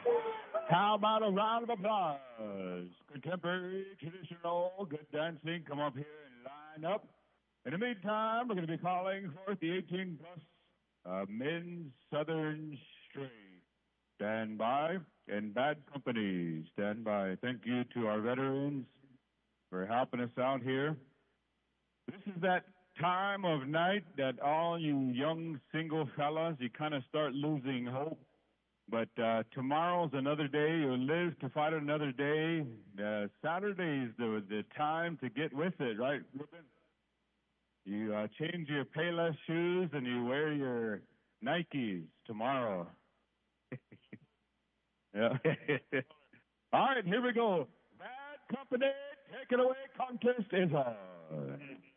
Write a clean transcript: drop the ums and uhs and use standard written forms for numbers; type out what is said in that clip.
How about a round of applause? Contemporary, traditional, good dancing. Come up here and line up. In the meantime, we're going to be calling forth the 18-plus men's Southern Straight. Stand by. And Bad Company, stand by. Thank you to our veterans for helping us out here. This is that time of night that all you young single fellas, you kind of start losing hope. But tomorrow's another day. You'll live to fight another day. Saturday's the time to get with it, right, Ruben? You change your Payless shoes and you wear your Nikes tomorrow. Yeah. All right, here we go. Bad Company, take it away. Contest is on.